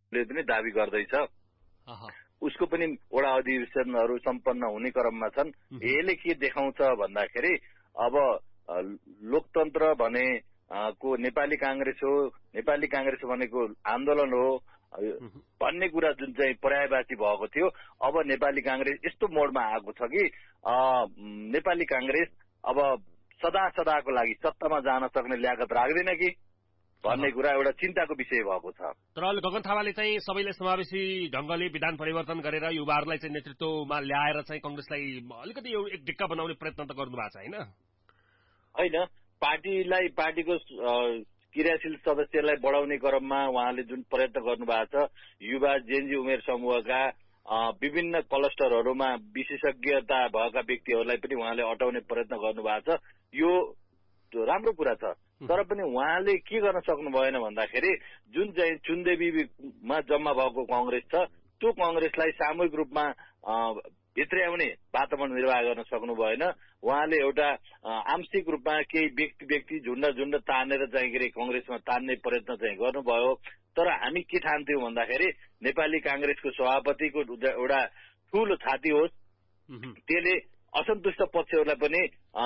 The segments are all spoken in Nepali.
पनि दावी गर्दैछ। उसको पनि वडा अधिवेशनहरू सम्पन्न हुने क्रममा छन्। यसले के देखाउँछ भन्दाखेरि अब लोकतन्त्र भने को नेपाली कांग्रेस हो, नेपाली कांग्रेस भनेको आन्दोलन हो भन्ने कुरा जुन चाहिँ पर्यायवाची भएको थियो, अब नेपाली कांग्रेस यस्तो मोडमा आएको छ कि नेपाली कांग्रेस अब सदा सदाको लागि सत्तामा जान सक्ने ल्याकत राख्दैन कि भन्ने कुरा एउटा चिन्ताको विषय भएको छ। तर अहिले गगन थापाले चाहिँ सबैले समावेशी ढंगले विधान परिवर्तन गरेर युवाहरूलाई चाहिँ नेतृत्वमा ल्याएर चाहिँ कांग्रेसलाई अलिकति एक ढिक्का बनाउने प्रयत्न त गर्नु भएको छ हैन? हैन, पार्टीलाई पार्टीको क्रियाशील सदस्यलाई बढाउने क्रममा उहाँले जुन प्रयत्न गर्नु भएको छ, युवा जेनजी उमेर समूहका विभिन्न क्लस्टरहरूमा विशेषज्ञता भएका व्यक्तिहरूलाई पनि उहाँले अटाउने प्रयत्न गर्नु भएको छ। यो राम्रो कुरा छ। तर पनि उहाँले के गर्न सक्नु भएन भन्दाखेरि जुन चाहिँ चुन्देवीमा जम्मा भएको कांग्रेस छ, त्यो कांग्रेसलाई सामूहिक रूपमा भित्र्याउने वातावरण निर्वाह गर्न सक्नु भएन। उहाँले एउटा आंशिक रूपमा केही व्यक्ति झुण्ड तानेर चाहिँ कांग्रेसमा तान्ने प्रयत्न चाहिँ गर्नुभयो। तर हामी के ठान्थ्यौं भन्दाखेरि नेपाली कांग्रेसको सभापतिको एउटा ठूलो छाती होस्, त्यसले असन्तुष्ट पक्षहरूलाई पनि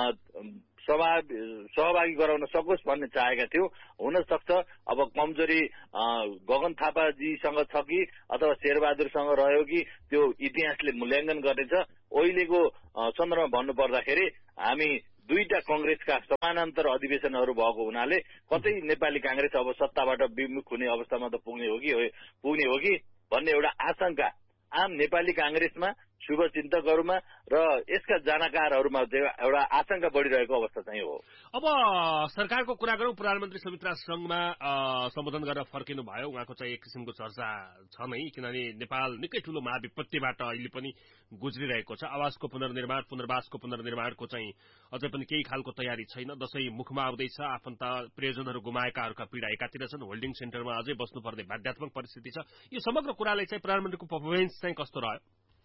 सहभागी गराउन सकोस् भन्ने चाहेका थियौं। हुन सक्छ अब कमजोरी गगन थापाजीसँग छ कि अथवा शेरबहादुरसँग रह्यो कि त्यो इतिहासले मूल्याङ्कन गर्नेछ। अहिलेको सन्दर्भमा भन्नु पर्दाखेरि हामी दुईटा कांग्रेसका समानान्तर अधिवेशनहरू भएको हुनाले कतै नेपाली कांग्रेस अब सत्ताबाट विमुख हुने अवस्थामा त पुग्ने हो कि भन्ने एउटा आशंका आम नेपाली कांग्रेसमा शुभचिन्तकहरूमा र यसका जानकारहरूमा एउटा आशंका बढिरहेको अवस्था चाहिँ हो। अब सरकारको कुरा गरौं, प्रधानमन्त्री सुमित्रा संघमा सम्बोधन गरेर फर्किनु भयो। उहाँको चाहिँ एक किसिमको चर्चा छ नै, किनभने नेपाल निकै ठूलो महाविपत्तिबाट अहिले पनि गुज्रिरहेको छ। आवासको पुनर्निर्माण, पुनर्वासको पुनर्निर्माणको चाहिँ अझै पनि केही खालको तयारी छैन। दशैं मुखमा आउँदैछ, आफन्त प्रियजनहरू गुमाएकाहरूका पीडा एकातिर छन्, होल्डिङ सेन्टरमा अझै बस्नुपर्ने बाध्यात्मक परिस्थिति छ। यो समग्र कुराले चाहिँ प्रधानमन्त्रीको पर्फर्मेन्स चाहिँ कस्तो रह्यो?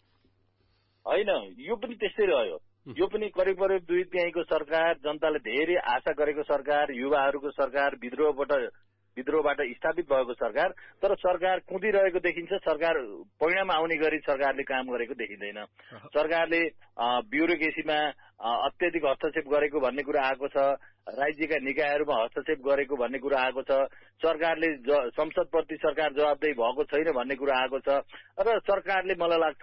हैन, यो पनि त्यस्तै रह्यो। यो पनि करिब 2-3 सरकार, जनताले धेरै आशा गरेको सरकार, युवाहरूको सरकार, विद्रोहबाट स्थापित भएको सरकार। तर सरकार कुदिरहेको देखिन्छ। सरकार परिणाम आउने गरी सरकारले काम गरेको देखिँदैन। सरकारले ब्युरोक्रेसीमा अत्यधिक हस्तक्षेप गरेको भन्ने कुरा आएको छ, राज्यका निकायहरूमा हस्तक्षेप गरेको भन्ने कुरा आएको छ, सरकारले संसदप्रति सरकार जवाबदेही भएको छैन भन्ने कुरा आएको छ। र सरकारले मलाई लाग्छ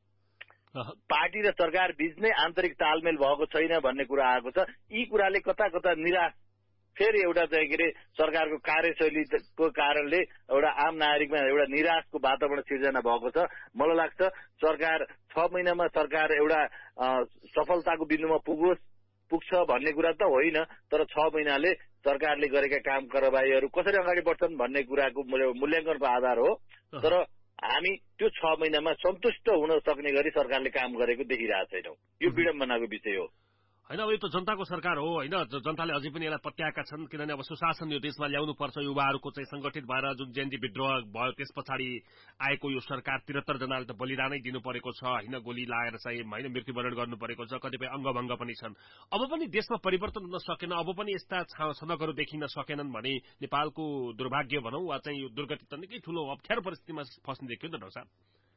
पार्टी र सरकार बीच नै आन्तरिक तालमेल भएको छैन भन्ने कुरा आएको छ। यी कुराले कता निराश, फेरि एउटा चाहिँ सरकारको कार्यशैलीको कारणले एउटा आम नागरिकमा एउटा निराशको वातावरण सिर्जना भएको छ। मलाई लाग्छ सरकार 6 महिनामा सरकार एउटा सफलताको बिन्दुमा पुग्छ भन्ने कुरा त होइन, तर 6 महिनाले सरकारले गरेका काम कारबाहीहरू कसरी अगाडि बढ्छन् भन्ने कुराको मूल्याङ्कनको आधार हो। तर हामी त्यो 6 महिनामा सन्तुष्ट हुन सक्ने गरी सरकारले काम गरेको देखिरहेको छैनौं। यो विडम्बनाको विषय हो। हैन, अब यो त जनताको सरकार हो हैन, जनताले अझै पनि यसलाई पत्याएका छन्। किनभने अब सुशासन यो देशमा ल्याउनु पर्छ। युवाहरूको चाहिँ संगठित भएर जुन जेनजी विद्रोह भयो त्यस पछाडि आएको यो सरकार 73 जनाले त बलिदानै दिनु परेको छ हैन, गोली लाएर चाहिँ हैन मृत्युवरण गर्नु परेको छ, कतिपय अंगभंग पनि छन्। अब पनि देशमा परिवर्तन हुन सकेन, अब पनि यस्ता सनकहरू देखिन सकेनन् भने नेपालको दुर्भाग्य भनौं वा चाहिँ यो दुर्गति त निकै ठूलो अप्ठ्यारो परिस्थितिमा फस्ने देखियो नि त ढौसा।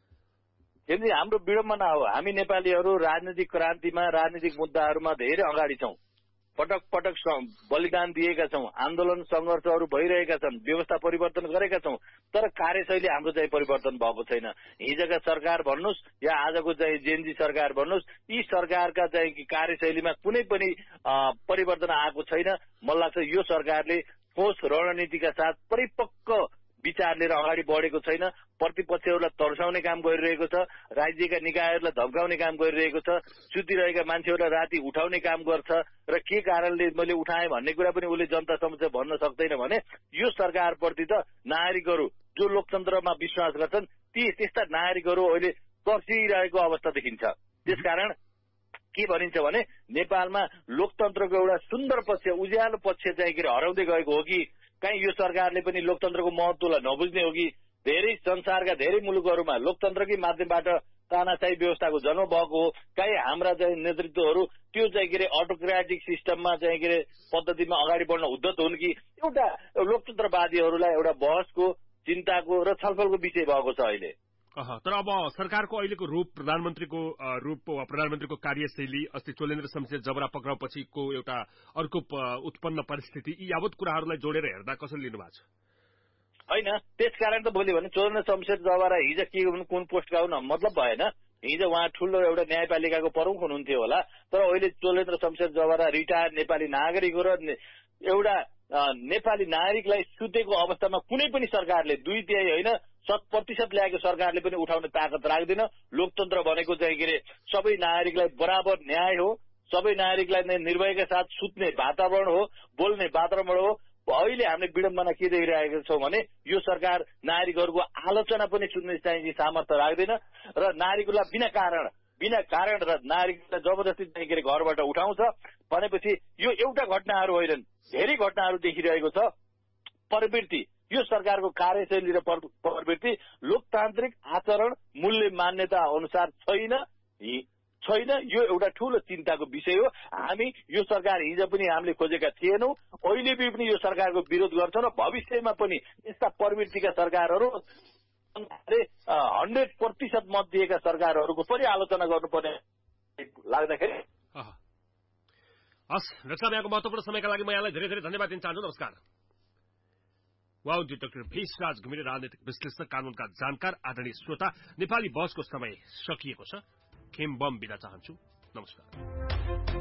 हाम्रो विडम्बना हो। हामी नेपालीहरू राजनीतिक क्रान्तिमा, राजनीतिक मुद्दाहरूमा धेरै अगाडि छौं। पटक बलिदान दिएका छौं, आन्दोलन संघर्षहरू भइरहेका छन्, व्यवस्था परिवर्तन गरेका छौं। तर कार्यशैली हाम्रो चाहिँ परिवर्तन भएको छैन। हिजोका सरकार भन्नुस् या आजको चाहिँ जेनजी सरकार भन्नुस्, यी सरकारका चाहिँ कार्यशैलीमा कुनै पनि परिवर्तन आएको छैन। मलाई लाग्छ यो सरकारले ठोस रणनीतिका साथ परिपक्व विचार लिएर अगाडि बढेको छैन। प्रतिपक्षहरूलाई तर्साउने काम गरिरहेको छ, राज्यका निकायहरूलाई धम्काउने काम गरिरहेको छ, सुतिरहेका मान्छेहरूलाई राति उठाउने काम गर्छ। र के कारणले मैले उठाएँ भन्ने कुरा पनि उसले जनता समक्ष भन्न सक्दैन भने यो सरकारप्रति त नागरिकहरू जो लोकतन्त्रमा विश्वास गर्छन् त्यस्ता नागरिकहरू अहिले तर्सिरहेको अवस्था देखिन्छ। त्यसकारण के भनिन्छ भने नेपालमा लोकतन्त्रको एउटा सुन्दर पक्ष, उज्यालो पक्ष चाहिँ हराउँदै गएको हो कि कहीँ यो सरकारले पनि लोकतन्त्रको महत्वलाई नबुझ्ने हो कि धेरै संसारका धेरै मुलुकहरूमा लोकतन्त्रकै माध्यमबाट तानाशाही व्यवस्थाको जन्म भएको हो। कहीँ हाम्रा चाहिँ नेतृत्वहरू त्यो चाहिँ अटोक्रेटिक सिस्टममा चाहिँ पद्धतिमा अगाडि बढ्न उद्धत हुन् कि एउटा लोकतन्त्रवादीहरूलाई एउटा बहसको चिन्ताको र छलफलको विषय भएको छ अहिले। तर अब सरकारको अहिलेको रूप, प्रधानमन्त्रीको कार्यशैली, अस्ति चोलेन्द्र शमशेर जबरा पक्राउपछिको एउटा अर्को उत्पन्न परिस्थिति, यी यावत कुराहरूलाई जोडेर हेर्दा कसरी लिनु भएको छ? होइन, त्यसकारण त भोलि भने चोलेन्द्र शमशेर जबरा हिजो के कुन पोस्ट गाउन मतलब भएन। हिजो उहाँ ठुलो एउटा न्यायपालिकाको प्रमुख हुनुहुन्थ्यो होला, तर अहिले चोलेन्द्र शमशेर जबरा रिटायर्ड नेपाली नागरिक हो र एउटा नेपाली नागरिकलाई सुतेको अवस्थामा कुनै पनि सरकारले 2/3 होइन 100% ल्याएको सरकारले पनि उठाउने ताकत राख्दैन। लोकतन्त्र भनेको चाहिँ के अरे सबै नागरिकलाई बराबर न्याय हो, सबै नागरिकलाई निर्भयका साथ सुत्ने वातावरण हो, बोल्ने वातावरण हो। अहिले हामीले विडम्बना के देखिरहेका छौँ भने यो सरकार नागरिकहरूको आलोचना पनि सुन्ने चाहिँ सामर्थ्य राख्दैन र नागरिकलाई बिना कारण र नागरिकलाई जबरजस्ती चाहिँ के अरे घरबाट उठाउँछ भनेपछि यो एउटा घटनाहरू होइनन्, धेरै घटनाहरू देखिरहेको छ। प्रवृत्ति यो सरकारको कार्यशैली र प्रवृत्ति लोकतान्त्रिक आचरण मूल्य मान्यता अनुसार छैन। यो एउटा ठूलो चिन्ताको विषय हो। हामी यो सरकार हिजो पनि हामीले खोजेका थिएनौँ, अहिले पनि यो सरकारको विरोध गर्छौँ र भविष्यमा पनि यस्ता प्रवृत्तिका सरकारहरू 100% मत दिएका सरकारहरूको पनि आलोचना गर्नुपर्ने लाग्दाखेरि। हस् डाक्टर साहब, यहाँको महत्त्वपूर्ण समयका लागि म यहाँलाई धेरै धेरै धन्यवाद दिन चाहन्छु। नमस्कार। डाक्टर भेषराज घिमिरे, राजनीतिक विश्लेषक, कानूनका जानकार। आदरणीय श्रोता, नेपाली बहसको समय सकिएको छ। खेम बम बिदा चाहन्छु। नमस्कार।